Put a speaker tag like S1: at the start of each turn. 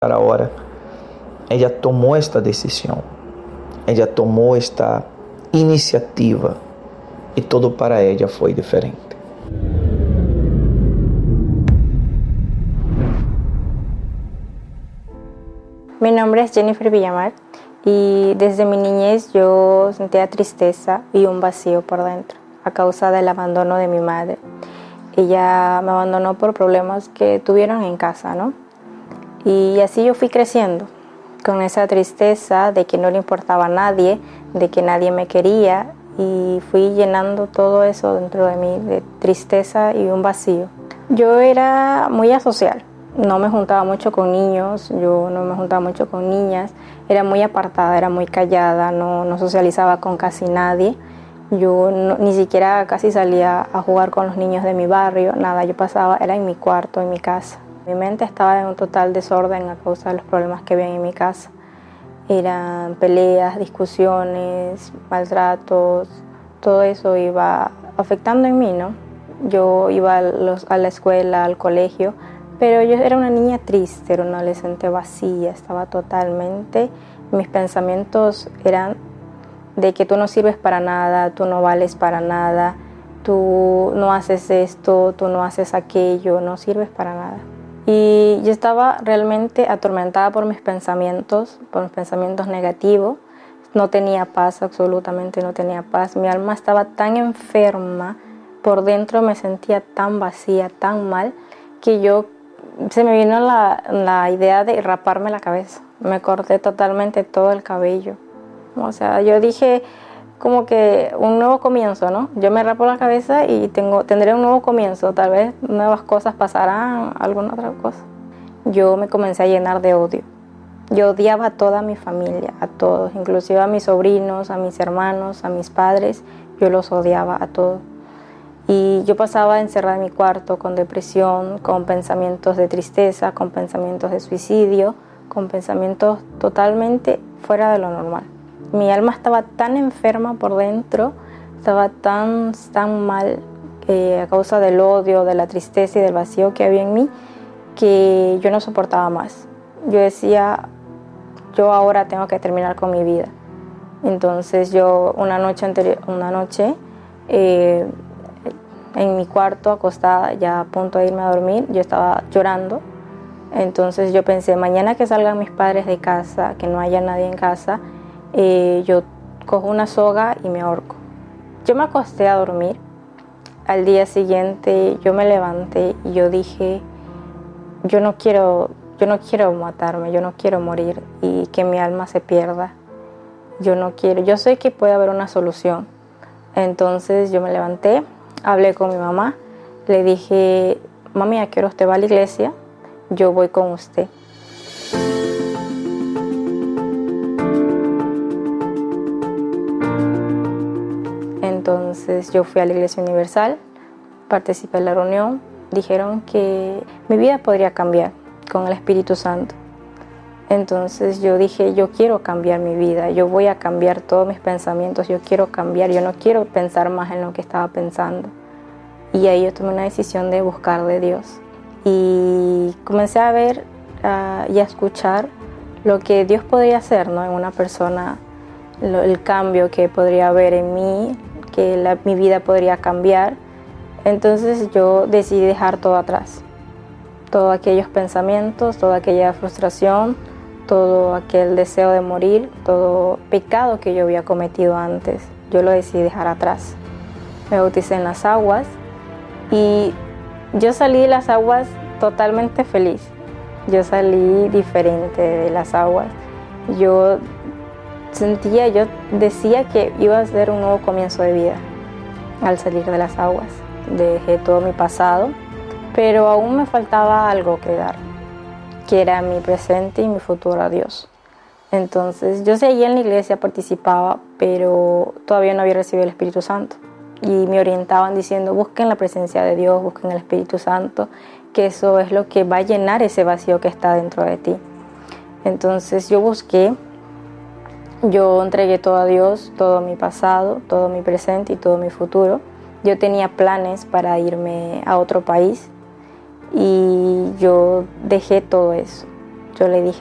S1: ahora, ella tomó esta decisión, ella tomó esta iniciativa y todo para ella fue diferente.
S2: Mi nombre es Jennifer Villamar y desde mi niñez yo sentía tristeza y un vacío por dentro a causa del abandono de mi madre. Ella me abandonó por problemas que tuvieron en casa, ¿no? Y así yo fui creciendo con esa tristeza de que no le importaba a nadie, de que nadie me quería, y fui llenando todo eso dentro de mí de tristeza y un vacío. Yo era muy asocial. No me juntaba mucho con niños, yo no me juntaba mucho con niñas, era muy apartada, era muy callada, no socializaba con casi nadie. Yo ni siquiera casi salía a jugar con los niños de mi barrio, nada, yo pasaba, era en mi cuarto, en mi casa. Mi mente estaba en un total desorden a causa de los problemas que había en mi casa. Eran peleas, discusiones, maltratos, todo eso iba afectando en mí, ¿no? Yo iba a la escuela, al colegio, pero yo era una niña triste, era una adolescente vacía, estaba totalmente, mis pensamientos eran de que tú no sirves para nada, tú no vales para nada, tú no haces esto, tú no haces aquello, no sirves para nada. Y yo estaba realmente atormentada por mis pensamientos negativos, no tenía paz, absolutamente no tenía paz, mi alma estaba tan enferma, por dentro me sentía tan vacía, tan mal, que se me vino la idea de raparme la cabeza. Me corté totalmente todo el cabello. O sea, yo dije como que un nuevo comienzo, ¿no? Yo me rapo la cabeza y tendré un nuevo comienzo. Tal vez nuevas cosas pasarán, alguna otra cosa. Yo me comencé a llenar de odio. Yo odiaba a toda mi familia, a todos, inclusive a mis sobrinos, a mis hermanos, a mis padres. Yo los odiaba a todos. Y yo pasaba encerrada en mi cuarto con depresión, con pensamientos de tristeza, con pensamientos de suicidio, con pensamientos totalmente fuera de lo normal. Mi alma estaba tan enferma por dentro, estaba tan mal a causa del odio, de la tristeza y del vacío que había en mí, que yo no soportaba más. Yo decía, yo ahora tengo que terminar con mi vida. Entonces yo una noche en mi cuarto, acostada, ya a punto de irme a dormir, yo estaba llorando. Entonces yo pensé, mañana que salgan mis padres de casa, que no haya nadie en casa, yo cojo una soga y me ahorco. Yo me acosté a dormir. Al día siguiente yo me levanté y yo dije, yo no quiero matarme, yo no quiero morir y que mi alma se pierda. Yo sé que puede haber una solución. Entonces yo me levanté, hablé con mi mamá, le dije, mami, ¿a qué hora usted va a la iglesia? Yo voy con usted. Entonces yo fui a la Iglesia Universal, participé en la reunión, dijeron que mi vida podría cambiar con el Espíritu Santo. Entonces yo dije, yo quiero cambiar mi vida, yo voy a cambiar todos mis pensamientos, yo quiero cambiar, yo no quiero pensar más en lo que estaba pensando. Y ahí yo tomé una decisión de buscar de Dios. Y comencé a ver y a escuchar lo que Dios podría hacer, ¿no? En una persona, el cambio que podría haber en mí, que mi vida podría cambiar. Entonces yo decidí dejar todo atrás, todos aquellos pensamientos, toda aquella frustración, todo aquel deseo de morir, todo pecado que yo había cometido antes, yo lo decidí dejar atrás. Me bauticé en las aguas y yo salí de las aguas totalmente feliz. Yo salí diferente de las aguas. Yo decía que iba a ser un nuevo comienzo de vida al salir de las aguas. Dejé todo mi pasado, pero aún me faltaba algo que dar, que era mi presente y mi futuro a Dios. Entonces yo seguía en la iglesia, participaba, pero todavía no había recibido el Espíritu Santo. Y me orientaban diciendo, busquen la presencia de Dios, busquen el Espíritu Santo, que eso es lo que va a llenar ese vacío que está dentro de ti. Entonces yo busqué, yo entregué todo a Dios, todo mi pasado, todo mi presente y todo mi futuro. Yo tenía planes para irme a otro país y yo dejé todo eso. Yo le dije